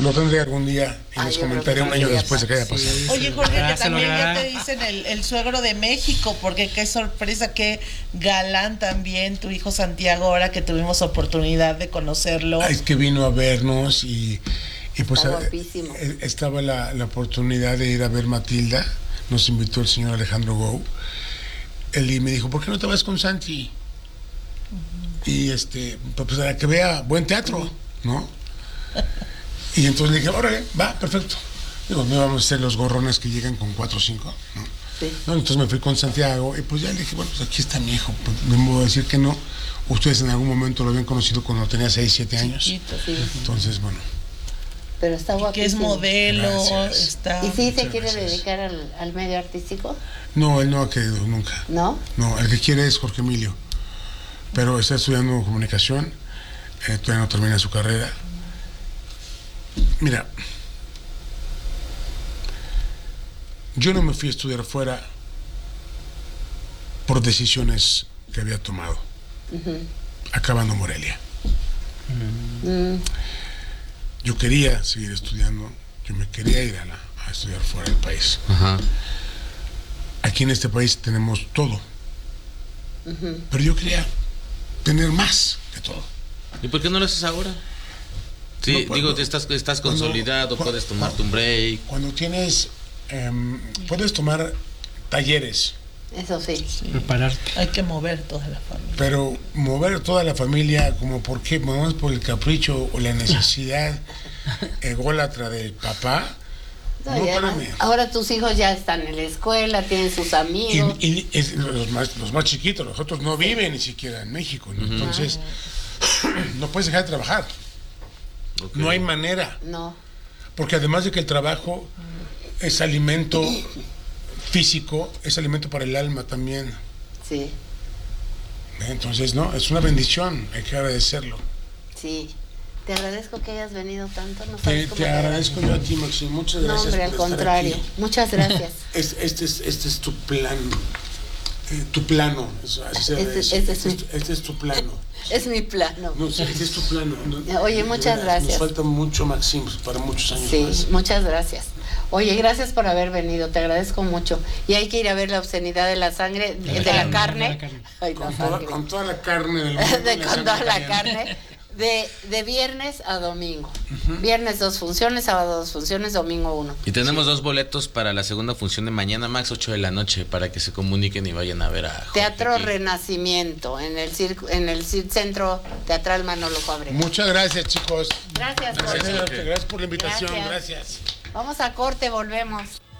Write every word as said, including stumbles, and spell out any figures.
Lo tendré algún día y Ay, les yo comentaré creo un que año sí, después de que haya sí. pasado. Oye, Jorge, Ah, que se lo también ya hará. te dicen el, el suegro de México, porque qué sorpresa, qué galán también tu hijo Santiago, ahora que tuvimos oportunidad de conocerlo. Ah, es que vino a vernos y, y pues Está a- guapísimo. eh, estaba la, la oportunidad de ir a ver Matilda. Nos invitó el señor Alejandro Gou. Él y me dijo, ¿por qué no te vas con Santi? Y este, pues para que vea buen teatro, ¿no? Y entonces le dije, órale, va, perfecto. Digo, no vamos a ser los gorrones que llegan con cuatro o cinco, ¿no? Sí. No, entonces me fui con Santiago y pues ya le dije, bueno, pues aquí está mi hijo, pues, no me voy a decir que no. Ustedes en algún momento lo habían conocido cuando tenía seis, siete años. Chiquito, Sí. Entonces, bueno. Pero está que es guapísimo. modelo, Gracias. está... ¿Y sí se Muchas quiere gracias. dedicar al, al medio artístico? No, él no ha querido nunca. ¿No? No, el que quiere es Jorge Emilio. Pero está estudiando comunicación, eh, todavía no termina su carrera. Mira, yo no me fui a estudiar afuera por decisiones que había tomado, acabando Morelia. Mm, Yo quería seguir estudiando, yo me quería ir a, la- a estudiar fuera del país. Ajá. Aquí en este país tenemos todo, pero yo quería tener más que todo. ¿Y por qué no lo haces ahora? Sí, No, digo, cuando- te estás, estás cuando- consolidado, cu- puedes tomarte cu- un break. Cuando tienes, em, puedes tomar talleres, eso sí. Sí, Prepararte. hay que mover toda la familia. pero mover toda la familia, como por qué, más por el capricho o la necesidad ególatra del papá. No, No, y además, espérame. ahora tus hijos ya están en la escuela, tienen sus Y, amigos. y es- los, más, los más chiquitos, los otros no viven ni siquiera en México, ¿no? Entonces no puedes dejar de trabajar, Ok. no hay manera, No, porque además de que el trabajo es alimento físico, es alimento para el alma también. sí, ¿eh? Entonces, no, es una bendición, hay que agradecerlo. sí. Te agradezco que hayas venido tanto. No Te, sabes cómo te agradezco yo a ti, Maxim, muchas No, gracias. hombre, al por estar contrario. aquí. Muchas gracias. Es- este, es, este es tu plan, eh, tu plano, eso, así se Este- debe decir. este es Este, mi- es, este es tu plano. Es mi plano. No, sí, este es tu plano. No, Oye, de muchas veras, gracias. Nos falta mucho, Maxim, para muchos años Sí, más. muchas gracias. Oye, gracias por haber venido, te agradezco mucho. Y hay que ir a ver la obscenidad de la sangre, de, de la carne. de la carne. Ay, la Con toda, sangre. con toda la carne del mundo. De, la con toda sangre la caliente. carne. De, de viernes a domingo. Viernes dos funciones, sábado dos funciones, domingo uno. Y tenemos dos boletos para la segunda función de mañana, Max, ocho de la noche, para que se comuniquen y vayan a ver a Jorge Teatro aquí. Renacimiento, en el circo, en el cir- Centro Teatral Manolo Fabregat. Muchas gracias, chicos. Gracias, Gracias, Jorge. gracias por la invitación. Gracias. Gracias. Vamos a corte, volvemos.